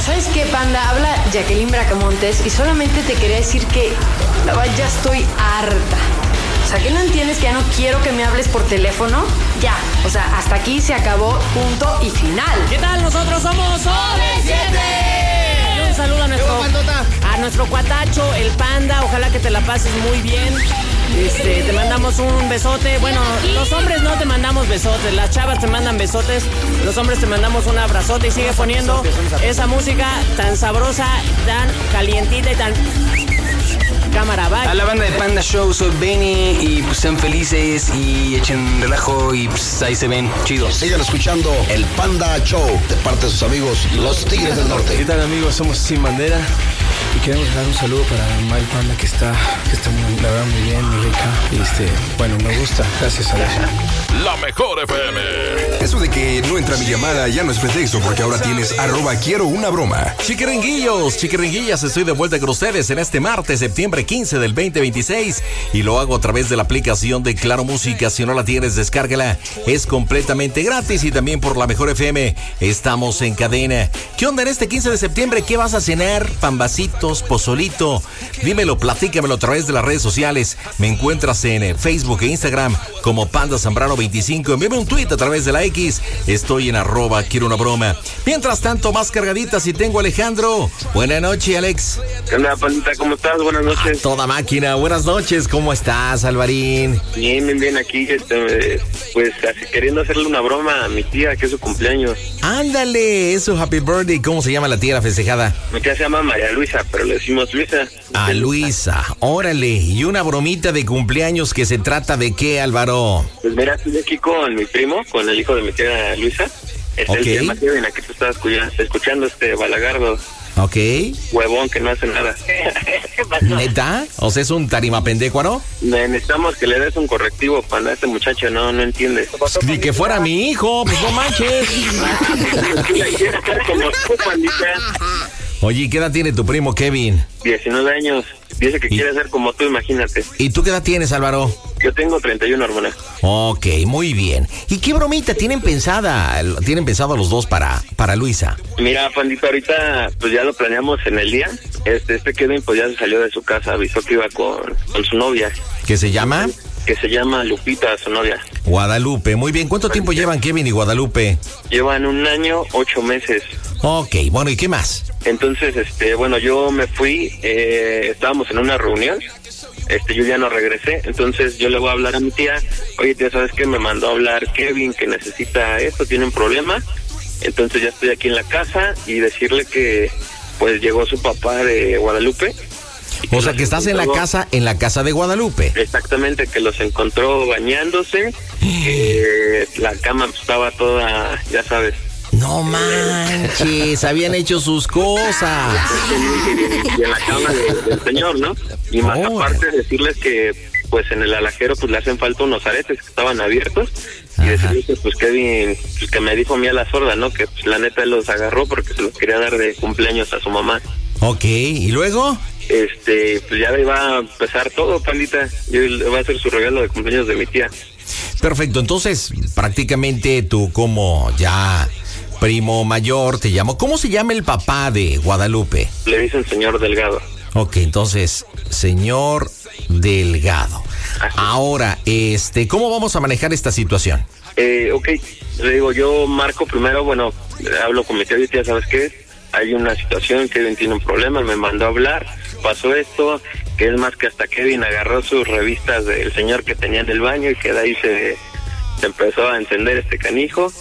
¿Sabes qué, Panda? Habla Jacqueline Bracamontes y solamente te quería decir que la verdad ya estoy harta. O sea, ¿que no entiendes que ya no quiero que me hables por teléfono? Ya, o sea, hasta aquí se acabó, punto y final. ¿Qué tal? Nosotros somos OV7. Un saludo a nuestro cuatacho, el Panda. Ojalá que te la pases muy bien. Te mandamos un besote. Bueno, los hombres no te mandamos besotes, las chavas te mandan besotes, los hombres te mandamos un abrazote y sigue poniendo esa música tan sabrosa, tan calientita y tan... Cámara, bye. A la banda de Panda Show, soy Benny y pues sean felices y echen relajo y pues ahí se ven, chidos. Sigan escuchando el Panda Show de parte de sus amigos los Tigres del Norte. ¿Qué tal, amigos? Somos Sin Bandera y queremos dar un saludo para May Panda que está muy, la verdad, muy bien, muy rica. Bueno, me gusta, gracias a Dios. La mejor FM. Eso de que no entra mi llamada ya no es pretexto, porque ahora tienes @QuieroUnaBroma. Chiquiringuillos, chiquiringuillas, estoy de vuelta con ustedes en este martes, septiembre 15 del 2026, y lo hago a través de la aplicación de Claro Música. Si no la tienes, descárgala, es completamente gratis, y también por la mejor FM estamos en cadena. ¿Qué onda en este 15 de septiembre? ¿Qué vas a cenar? ¿Pambacitos? ¿Pozolito? Dímelo, platícamelo a través de las redes sociales. Me encuentras en Facebook e Instagram como Panda Zambrano 25. Envíame un tweet a través de la X. Estoy en @QuieroUnaBroma. Mientras tanto, más cargaditas, y tengo a Alejandro. Buenas noches, Alex. ¿Qué onda, Pandita? ¿Cómo estás? Buenas noches. Toda máquina. Buenas noches. ¿Cómo estás, Alvarín? Bien, aquí, pues así queriendo hacerle una broma a mi tía, que es su cumpleaños. Ándale, es su happy birthday. ¿Cómo se llama la tía, la festejada? Mi tía se llama María Luisa, pero le decimos Luisa. A Luisa, órale. Y una bromita de cumpleaños, ¿que se trata de qué, Álvaro? Pues mira, estoy aquí con mi primo, con el hijo de mi tía Luisa. El que llama Kevin, aquí tú estás escuchando balagardo. Ok. Huevón que no hace nada. ¿Neta? O sea, ¿es un tarimapendecuaro? Necesitamos que le des un correctivo para este muchacho, no entiende. Ni que fuera mi hijo, pues no manches. Como tú, Pandita. Oye, ¿qué edad tiene tu primo Kevin? 19 años. Dice que quiere ser como tú, imagínate. ¿Y tú qué edad tienes, Álvaro? Yo tengo 31, hermana. Ok, muy bien. ¿Y qué bromita tienen pensado los dos para Luisa? Mira, Pandita, ahorita pues ya lo planeamos en el día. Kevin pues ya se salió de su casa, avisó que iba con su novia. ¿Qué se llama? Que se llama Lupita, su novia. Guadalupe, muy bien. ¿Cuánto tiempo llevan Kevin y Guadalupe? Llevan 1 año, 8 meses. Ok, bueno, ¿y qué más? Entonces, yo me fui, estábamos en una reunión, yo ya no regresé, entonces yo le voy a hablar a mi tía, oye tía, ¿sabes qué? Me mandó a hablar Kevin que necesita esto, tiene un problema, entonces ya estoy aquí en la casa y decirle que pues llegó su papá de Guadalupe. O sea, que estás en la casa de Guadalupe. Exactamente, que los encontró bañándose, que la cama estaba toda, ya sabes. No manches, habían hecho sus cosas. Y en la cama del señor, ¿no? Y más aparte decirles que pues en el alajero pues le hacen falta unos aretes que estaban abiertos. Y decirles que pues Kevin, pues, que me dijo a mí a la sorda, ¿no? Que pues la neta él los agarró porque se los quería dar de cumpleaños a su mamá. Ok, ¿y luego? Pues ya iba a empezar todo, Pandita. Va a ser su regalo de cumpleaños de mi tía. Perfecto, entonces prácticamente tú como ya primo mayor te llamo. ¿Cómo se llama el papá de Guadalupe? Le dicen señor Delgado. Ok, entonces, señor Delgado. Así. Ahora, ¿cómo vamos a manejar esta situación? Ok, le digo, yo marco primero, bueno, hablo con mi tía y tía, ¿sabes qué? Hay una situación, Kevin tiene un problema, me mandó a hablar, pasó esto, que es más que hasta Kevin agarró sus revistas del señor que tenía en el baño y que de ahí se empezó a encender este canijo.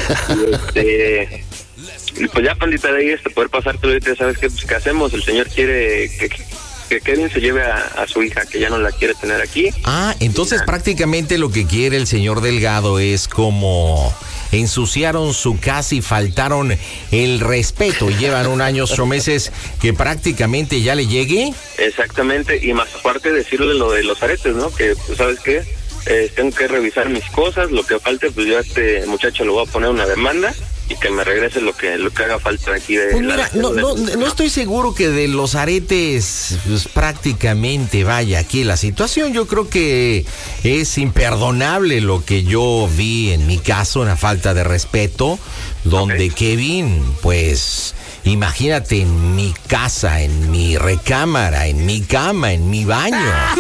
Y pues ya, Pandita, de ahí poder pasar todo el día, ¿sabes qué? Pues, ¿qué hacemos? El señor quiere que Kevin se lleve a su hija, que ya no la quiere tener aquí. Ah, entonces prácticamente lo que quiere el señor Delgado es como ensuciaron su casa y faltaron el respeto y llevan 1 año, 8 meses que prácticamente ya le llegue. Exactamente, y más aparte decirle lo de los aretes, ¿no? Que, pues, ¿sabes qué? Tengo que revisar mis cosas, lo que falte, pues yo a este muchacho le voy a poner una demanda y que me regrese lo que haga falta aquí de pues mira, no estoy seguro que de los aretes pues, prácticamente vaya aquí la situación. Yo creo que es imperdonable lo que yo vi en mi caso, una falta de respeto, donde Kevin pues Imagínate en mi casa, en mi recámara, en mi cama, en mi baño.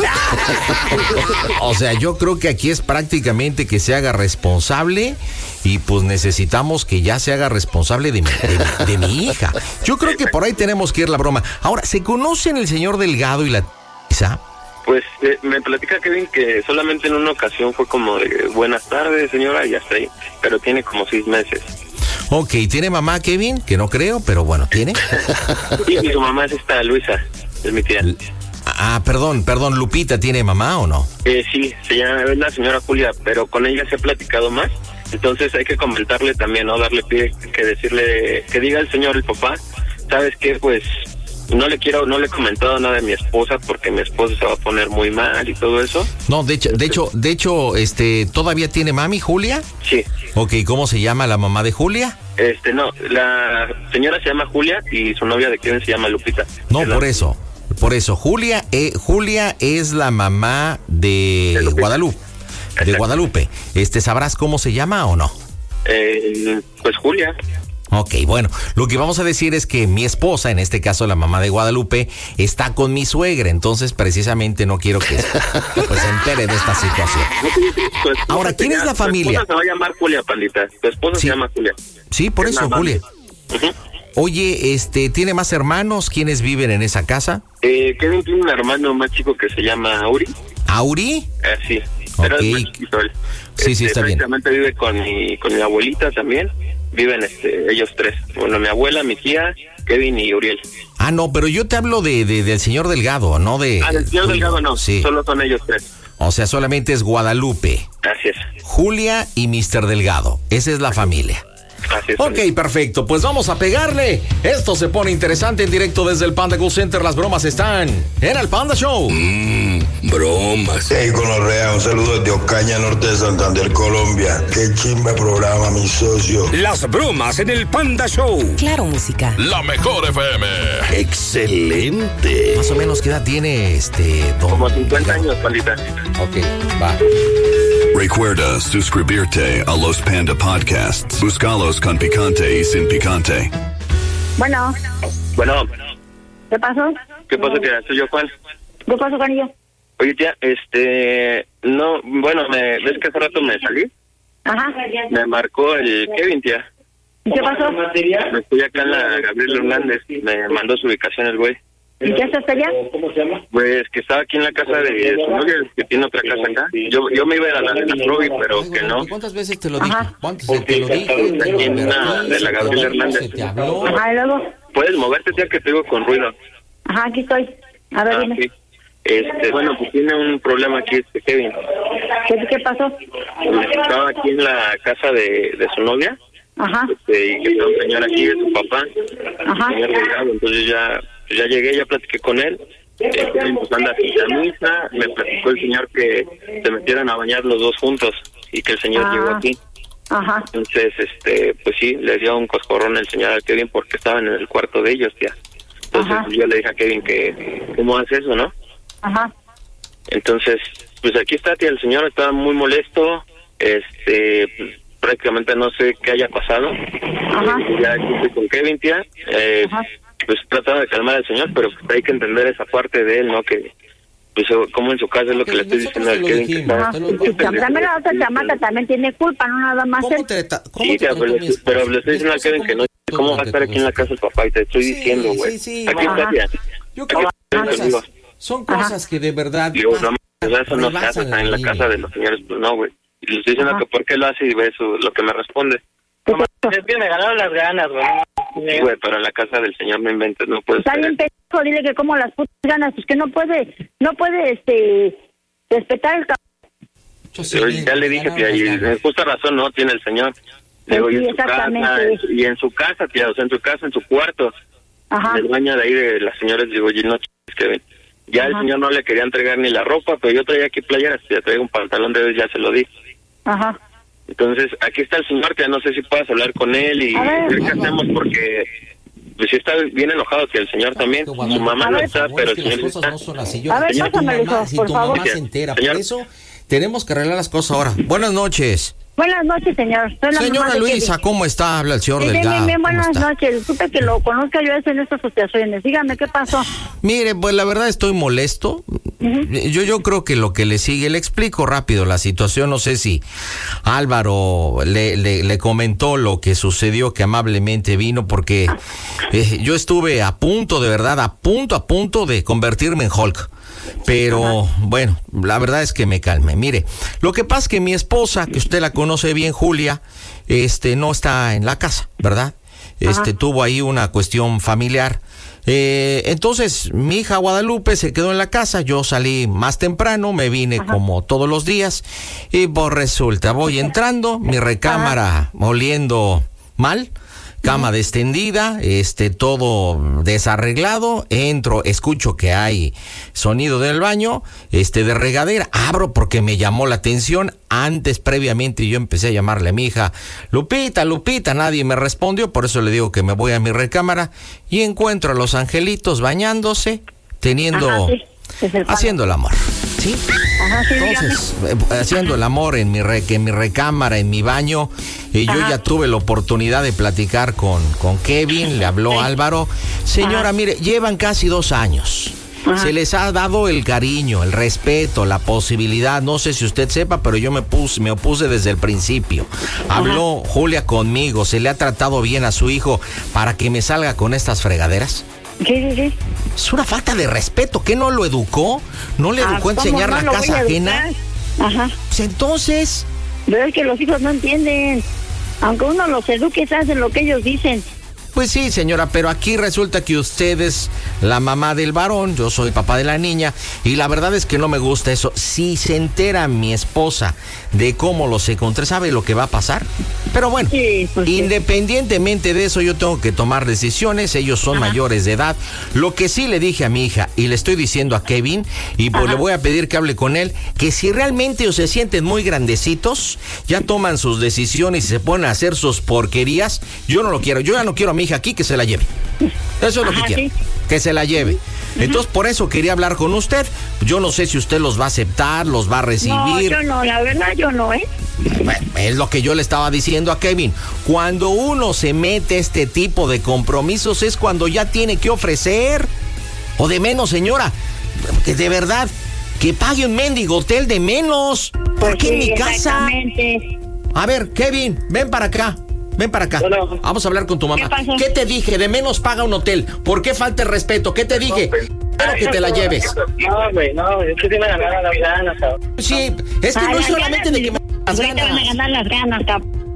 O sea, yo creo que aquí es prácticamente que se haga responsable y pues necesitamos que ya se haga responsable de mi hija. Yo creo que por ahí tenemos que ir la broma. Ahora, ¿se conocen el señor Delgado y la Isa? Pues me platica Kevin que solamente en una ocasión fue como de buenas tardes, señora, y hasta ahí, pero tiene como 6 meses. Ok, ¿tiene mamá, Kevin? Que no creo, pero bueno, ¿tiene? Sí, y su mamá es esta Luisa, es mi tía. Perdón, ¿Lupita tiene mamá o no? Sí, se llama, es la señora Julia, pero con ella se ha platicado más, entonces hay que comentarle también, ¿no? Darle pie, que decirle, que diga el señor, el papá, ¿sabes qué? Pues no le he comentado nada de mi esposa porque mi esposa se va a poner muy mal y todo eso. No, de hecho, ¿todavía tiene mami, Julia? Sí. Ok, ¿cómo se llama la mamá de Julia? No, la señora se llama Julia y su novia de Kevin se llama Lupita. No, por eso, Julia es la mamá de Guadalupe. De Guadalupe. ¿Sabrás cómo se llama o no? Pues Julia. Ok, bueno, lo que vamos a decir es que mi esposa, en este caso la mamá de Guadalupe, está con mi suegra, entonces precisamente no quiero que se entere de esta situación. Ahora, ¿quién es la familia? Tu esposa se va a llamar Julia, pandita. Tu esposa se llama Julia. Sí, por eso, Julia. Uh-huh. Oye, ¿tiene más hermanos? ¿Quiénes viven en esa casa? Kevin tiene un hermano más chico que se llama Auri. ¿Auri? Sí. Pero es más chiquito él. Sí, está bien. Vive con mi abuelita también. Viven ellos 3. Bueno, mi abuela, mi tía, Kevin y Uriel. No, pero yo te hablo del señor Delgado, no de... del señor Delgado no, sí. Solo son ellos 3. O sea, solamente es Guadalupe. Así es. Julia y Mr. Delgado. Esa es la familia. Así es. Ok, perfecto. Pues vamos a pegarle. Esto se pone interesante en directo desde el Panda Cool Center. Las bromas están en el Panda Show. Bromas. Hey, Conorrea, un saludo desde Ocaña, norte de Santander, Colombia. Qué chimba programa, mi socio. Las bromas en el Panda Show. Claro, música. La mejor FM. Excelente. Más o menos, ¿qué edad tiene Como 50 años, pandita. Ok, va. Recuerda suscribirte a los Panda Podcasts. Búscalos con picante y sin picante. Bueno. ¿Qué pasó? ¿Qué pasó, tía? ¿Soy yo, Juan? ¿Qué pasó con ella? Oye, tía, no, bueno, ¿ves que hace rato me salí? Ajá. Me marcó el Kevin, tía. ¿Y qué pasó? Me fui acá en la Gabriel Hernández, me mandó su ubicación el güey. ¿Y qué estás allá? ¿Cómo se llama? Pues que estaba aquí en la casa de su novia, que tiene otra casa acá. Yo me iba a ir a la de la Robbie, pero que no. ¿Cuántas veces te lo dije? ¿Cuántas veces te lo dije? Aquí en la de la Gabriel Hernández. Ajá, ¿y luego? ¿Puedes moverte, tía, que te digo con ruido? Ajá, aquí estoy. A ver, dime. Sí. Bueno, pues tiene un problema aquí Kevin. ¿Qué pasó? Estaba aquí en la casa de su novia. Ajá. Y que está un señor aquí de su papá. Ajá. Señor Delgado. Entonces ya llegué, ya platiqué con él. Pues anda sin camisa. Me platicó el señor que se metieran a bañar los dos juntos y que el señor llegó aquí. Ajá. Entonces, pues sí, le dio un coscorrón el señor a Kevin porque estaban en el cuarto de ellos, tía. Entonces yo le dije a Kevin que ¿cómo hace eso, no? Ajá. Entonces, pues aquí está, tía, el señor está muy molesto, pues, prácticamente no sé qué haya pasado. Ajá. Ya estoy con Kevin, tía, pues tratando de calmar al señor, pero pues, hay que entender esa parte de él, ¿no? Que, pues, como en su casa es lo que le estoy diciendo al Kevin. También la otra chamaca también tiene culpa, no nada más él. Sí, tía, pero le estoy diciendo al Kevin que no, ¿cómo va a estar aquí en la casa el papá? Y te estoy diciendo, güey. Aquí está, tía. Yo creo que son cosas que de verdad... Digo, no, eso no se hace en la casa de los señores, pues no, güey. Y le estoy diciendo que por qué lo hace y ve lo que me responde. Es que me ganaron las ganas, güey. Sí, güey, pero en la casa del señor no inventes, no puede Está bien, pendejo, dile que como las putas ganas, pues que no puede, respetar el ya le dije, tía, y justa razón no tiene el señor. Digo, y en su casa, tía, o sea, en su casa, en su cuarto. Ajá. En el baño de ahí de las señoras, digo, oye, no chingues, Kevin. Ya el señor no le quería entregar ni la ropa, pero yo traía aquí playeras, ya traigo un pantalón de vez, ya se lo di. Ajá. Entonces, aquí está el señor, que no sé si puedas hablar con él y ver qué hacemos, porque pues sí está bien enojado, que el señor también, su mamá no está, pero el señor está. No son así. A ver, pásame, por favor. Se entera, por eso tenemos que arreglar las cosas ahora. Buenas noches. Buenas noches, señor. Soy la Señora mamá de Luisa, Kevin. ¿cómo está? Habla el señor Delgado. Bien, buenas noches. Disculpe que lo conozca yo en estas situaciones. Dígame, ¿qué pasó? Mire, pues la verdad estoy molesto. Yo creo que lo que le sigue, le explico rápido la situación. No sé si Álvaro le comentó lo que sucedió, que amablemente vino, porque yo estuve a punto, de verdad, a punto de convertirme en Hulk. Pero bueno, la verdad es que me calme. Mire, lo que pasa es que mi esposa, que usted la conoce bien, Julia, no está en la casa, ¿verdad? Tuvo ahí una cuestión familiar. Entonces mi hija Guadalupe se quedó en la casa, yo salí más temprano, me vine como todos los días y pues resulta, voy entrando, mi recámara oliendo mal, cama extendida, todo desarreglado, entro, escucho que hay sonido del baño, de regadera, abro porque me llamó la atención. Antes, previamente, yo empecé a llamarle a mi hija, Lupita, nadie me respondió, por eso le digo que me voy a mi recámara y encuentro a los angelitos bañándose, haciendo el amor, ¿sí? Entonces, haciendo el amor en mi recámara, en mi baño, y yo ya tuve la oportunidad de platicar con Kevin, le habló Álvaro. Señora, mire, llevan casi 2 años. Se les ha dado el cariño, el respeto, la posibilidad. No sé si usted sepa, pero yo me opuse desde el principio. Habló Julia conmigo, se le ha tratado bien a su hijo para que me salga con estas fregaderas. Sí. Es una falta de respeto. ¿Qué no lo educó? ¿No le educó a enseñar la casa ajena? Pues entonces... Pero es que los hijos no entienden. Aunque uno los eduque, hacen lo que ellos dicen. Pues sí, señora, pero aquí resulta que usted es la mamá del varón, yo soy papá de la niña, y la verdad es que no me gusta eso. Si se entera mi esposa de cómo los encontré, ¿sabe lo que va a pasar? Pero bueno, independientemente de eso, yo tengo que tomar decisiones, ellos son mayores de edad. Lo que sí le dije a mi hija, y le estoy diciendo a Kevin, y pues le voy a pedir que hable con él, que si realmente ellos se sienten muy grandecitos, ya toman sus decisiones y se ponen a hacer sus porquerías, yo no lo quiero, yo ya no quiero a mi hija aquí, que se la lleve. Eso es lo que quiero, que se la lleve. Entonces, por eso quería hablar con usted. Yo no sé si usted los va a aceptar, los va a recibir. No, yo no, la verdad yo no, Bueno, es lo que yo le estaba diciendo a Kevin. Cuando uno se mete este tipo de compromisos es cuando ya tiene que ofrecer. O de menos, señora, que de verdad, que pague un mendigo hotel de menos. ¿Por qué en mi casa? A ver, Kevin, ven para acá. Ven para acá. Bueno, vamos a hablar con tu mamá. ¿Qué te dije? De menos paga un hotel. ¿Por qué falta el respeto? ¿Qué te dije? Quiero que te la lleves. No, güey, no. Es que te van a ganar las ganas, cabrón. Sí, es que no es solamente de que me las ganas. Te van a ganar las ganas, cabrón.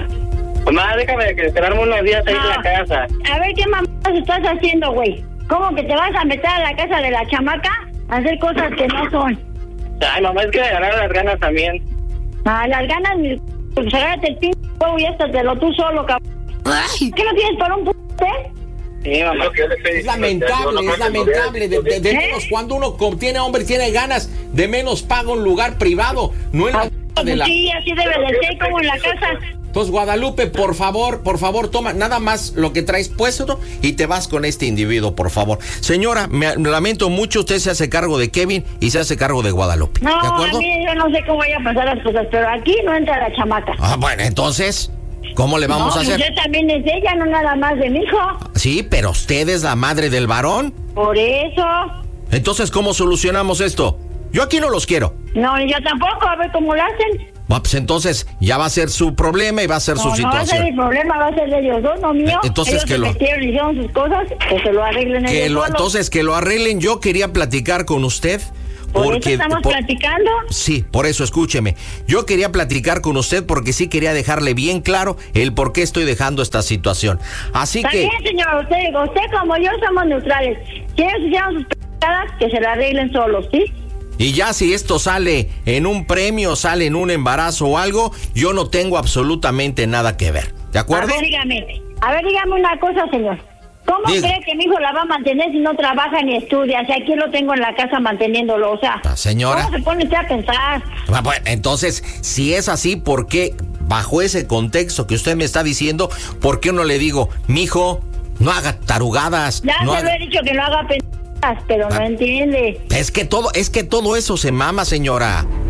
Mamá, déjame quedarme unos días ahí en la casa. A ver, ¿qué mamás estás haciendo, güey? ¿Cómo que te vas a meter a la casa de la chamaca a hacer cosas que no son? Ay, mamá, es que me ganaron las ganas también. Las ganas, pues agárrate el pinche huevo y éstatelo tú solo, cabrón. ¿Qué no tienes para un p***? Sí, mamá, es lamentable. De menos, cuando uno tiene hombre y tiene ganas, de menos paga un lugar privado, no en la de la... Sí, así debe de ser, como en la casa. Entonces, Guadalupe, por favor, toma nada más lo que traes puesto y te vas con este individuo, por favor. Señora, me lamento mucho, usted se hace cargo de Kevin y se hace cargo de Guadalupe. No, ¿de acuerdo? A mí yo no sé cómo vayan a pasar las cosas, pero aquí no entra la chamaca. Bueno, entonces, ¿cómo le vamos a hacer? Usted también es de ella, no nada más de mi hijo. Sí, pero usted es la madre del varón. Por eso. Entonces, ¿cómo solucionamos esto? Yo aquí no los quiero. No, yo tampoco, a ver cómo lo hacen. Pues entonces ya va a ser su problema y va a ser su situación. No va a ser mi problema, va a ser de ellos dos, no mío. Entonces ellos se metieron y hicieron sus cosas, que se lo arreglen ellos solos. Entonces que lo arreglen. Yo quería platicar con usted. ¿Por eso estamos platicando? Sí, por eso, escúcheme. Yo quería platicar con usted porque sí quería dejarle bien claro el por qué estoy dejando esta situación. Así que... Está bien, señor, usted como yo somos neutrales. Si ellos hicieron sus pecadas, que se lo arreglen solos, ¿sí? Y ya si esto sale en un premio, sale en un embarazo o algo, yo no tengo absolutamente nada que ver. ¿De acuerdo? A ver, dígame una cosa, señor. ¿Cómo cree que mi hijo la va a mantener si no trabaja ni estudia? Si aquí lo tengo en la casa manteniéndolo, o sea... Señora... ¿Cómo se pone usted a pensar? Bueno, entonces, si es así, ¿por qué, bajo ese contexto que usted me está diciendo, por qué no le digo, mijo, no haga tarugadas? Ya no se lo he dicho que no haga pendejadas, pero no entiende. Es que todo eso se mama, señora.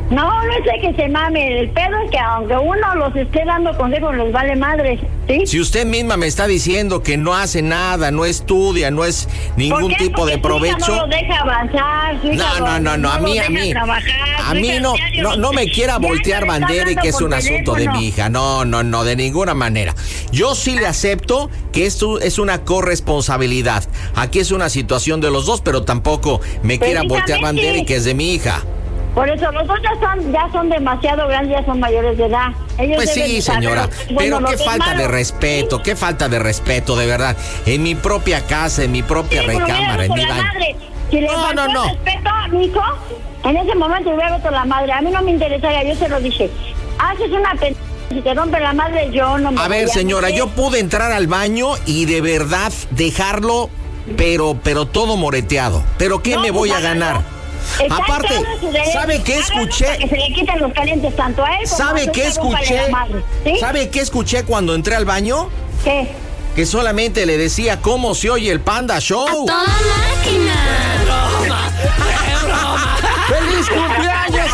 No es de que se mame, el pedo es que aunque uno los esté dando consejos, les vale madre, ¿sí? Si usted misma me está diciendo que no hace nada, no estudia, no es ningún tipo de provecho. Su hija no lo deja avanzar, su hija no, a mí no me quiera voltear bandera y que es un asunto de mi hija. No, de ninguna manera. Yo sí le acepto que esto es una corresponsabilidad. Aquí es una situación de los dos, pero tampoco me quiera voltear bandera y que es de mi hija. Por eso los dos ya son demasiado grandes, ya son mayores de edad. Ellos pues sí, señora, pero qué falta de respeto, qué falta de respeto, de verdad. En mi propia casa, en mi propia recámara, en mi baño. Si le faltó respeto a mi hijo, en ese momento hubiera roto la madre. A mí no me interesaría, yo se lo dije. Haces una si te rompe la madre, yo no me A ver, señora, yo pude entrar al baño y de verdad dejarlo, pero todo moreteado. ¿Pero qué me voy a ganar? Aparte, ¿sabe qué escuché? Que se le quiten los calientes tanto a él como ¿Sabe qué escuché? ¿Sí? ¿Sabe qué escuché cuando entré al baño? ¿Qué? Que solamente le decía cómo se oye el Panda Show. ¡A toda máquina!